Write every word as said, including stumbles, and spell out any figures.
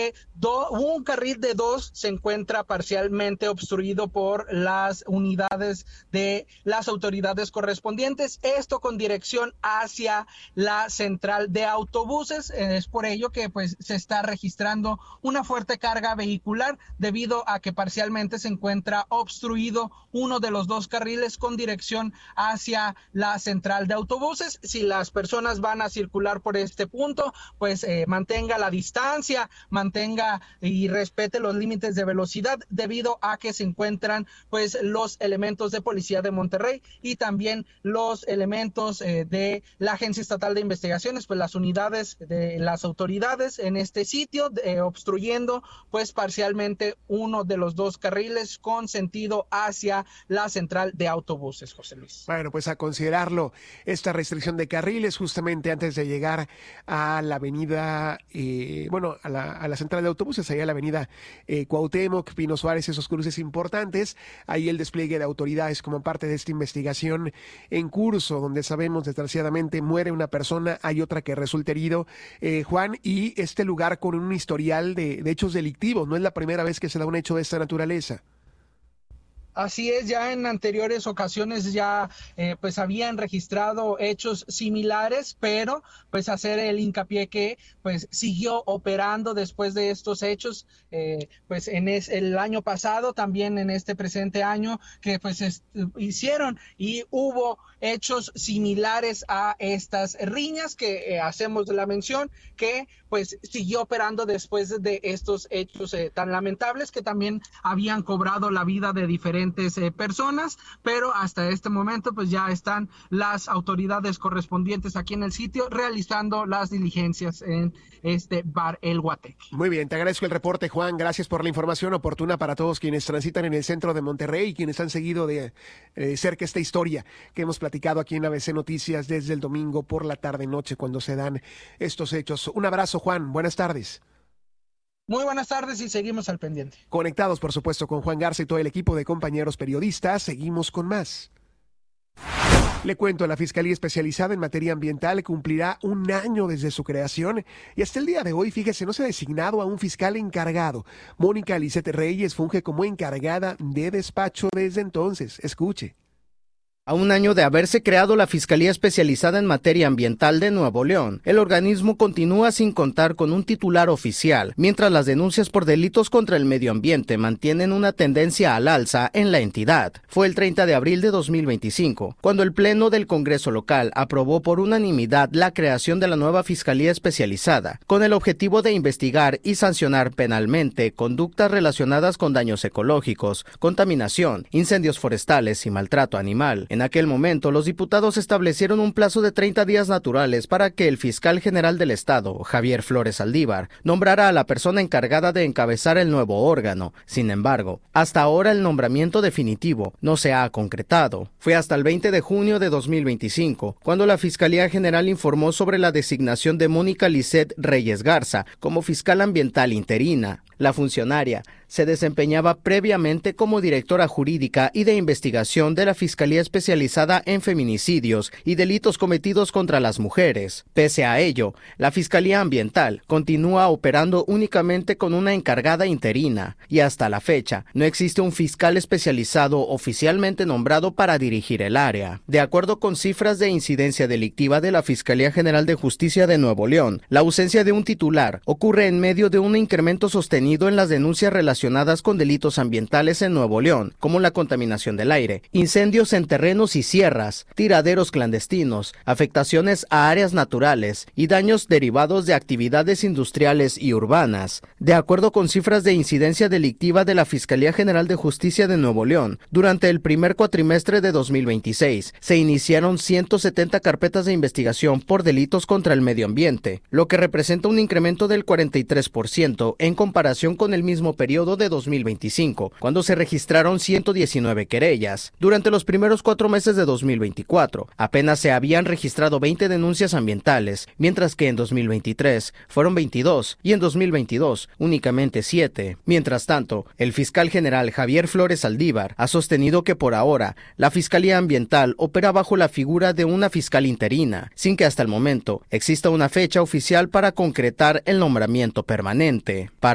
que do, un carril de dos se encuentra parcialmente obstruido por las unidades de las autoridades correspondientes, esto con dirección hacia la central de autobuses. Es por ello que pues se está registrando una fuerte carga vehicular debido a que parcialmente se encuentra obstruido uno de los dos carriles con dirección hacia la central de autobuses. Si las personas van a circular por este punto, pues eh, mantenga la distancia, mantenga y respete los límites de velocidad debido a que se encuentran pues los elementos de policía de Monterrey y también los elementos eh, de la Agencia Estatal de Investigaciones, pues las unidades de las autoridades en este sitio eh, obstruyendo pues parcialmente uno de los dos carriles con sentido hacia la central de autobuses, José Luis. Bueno, pues a considerarlo esta restricción de carriles justamente antes de llegar a la avenida, eh, bueno, a la, a la central de autobuses, allá a la avenida eh, Cuauhtémoc, Pino Suárez, esos cruces importantes, ahí el despliegue de autoridades como parte de esta investigación en curso, donde sabemos desgraciadamente muere una persona, hay otra que resulta herido, eh, Juan, y este lugar con un historial de, de hechos delictivos, no es la primera vez que se da un hecho de esta naturaleza. Así es, ya en anteriores ocasiones ya eh, pues habían registrado hechos similares, pero pues hacer el hincapié que pues siguió operando después de estos hechos, eh, pues en es, el año pasado, también en este presente año, que pues est- hicieron y hubo hechos similares a estas riñas que eh, hacemos la mención, que pues siguió operando después de estos hechos eh, tan lamentables que también habían cobrado la vida de diferentes Eh, personas, pero hasta este momento pues ya están las autoridades correspondientes aquí en el sitio realizando las diligencias en este bar El Guateque. Muy bien, te agradezco el reporte, Juan, gracias por la información oportuna para todos quienes transitan en el centro de Monterrey y quienes han seguido de eh, cerca esta historia que hemos platicado aquí en A B C Noticias desde el domingo por la tarde-noche cuando se dan estos hechos. Un abrazo, Juan, buenas tardes. Muy buenas tardes y seguimos al pendiente. Conectados, por supuesto, con Juan Garza y todo el equipo de compañeros periodistas, seguimos con más. Le cuento, la Fiscalía Especializada en Materia Ambiental cumplirá un año desde su creación y hasta el día de hoy, fíjese, no se ha designado a un fiscal encargado. Mónica Lisette Reyes funge como encargada de despacho desde entonces. Escuche. A un año de haberse creado la Fiscalía Especializada en Materia Ambiental de Nuevo León, el organismo continúa sin contar con un titular oficial, mientras las denuncias por delitos contra el medio ambiente mantienen una tendencia al alza en la entidad. Fue el treinta de abril de dos mil veinticinco, cuando el Pleno del Congreso local aprobó por unanimidad la creación de la nueva Fiscalía Especializada, con el objetivo de investigar y sancionar penalmente conductas relacionadas con daños ecológicos, contaminación, incendios forestales y maltrato animal. En aquel momento, los diputados establecieron un plazo de treinta días naturales para que el fiscal general del Estado, Javier Flores Saldívar, nombrara a la persona encargada de encabezar el nuevo órgano. Sin embargo, hasta ahora el nombramiento definitivo no se ha concretado. Fue hasta el veinte de junio de dos mil veinticinco, cuando la Fiscalía General informó sobre la designación de Mónica Lisette Reyes Garza como fiscal ambiental interina. La funcionaria se desempeñaba previamente como directora jurídica y de investigación de la Fiscalía Especializada en Feminicidios y Delitos Cometidos contra las Mujeres. Pese a ello, la Fiscalía Ambiental continúa operando únicamente con una encargada interina y hasta la fecha no existe un fiscal especializado oficialmente nombrado para dirigir el área. De acuerdo con cifras de incidencia delictiva de la Fiscalía General de Justicia de Nuevo León, la ausencia de un titular ocurre en medio de un incremento sostenido en las denuncias relacionadas con delitos ambientales en Nuevo León, como la contaminación del aire, incendios en terrenos y sierras, tiraderos clandestinos, afectaciones a áreas naturales y daños derivados de actividades industriales y urbanas. De acuerdo con cifras de incidencia delictiva de la Fiscalía General de Justicia de Nuevo León, durante el primer cuatrimestre de dos mil veintiséis, se iniciaron ciento setenta carpetas de investigación por delitos contra el medio ambiente, lo que representa un incremento del cuarenta y tres por ciento en comparación con el mismo periodo de dos mil veinticinco, cuando se registraron ciento diecinueve querellas. Durante los primeros cuatro meses de dos mil veinticuatro, apenas se habían registrado veinte denuncias ambientales, mientras que en dos mil veintitrés fueron veintidós y en dos mil veintidós únicamente siete. Mientras tanto, el fiscal general Javier Flores Saldívar ha sostenido que por ahora la Fiscalía Ambiental opera bajo la figura de una fiscal interina, sin que hasta el momento exista una fecha oficial para concretar el nombramiento permanente. Para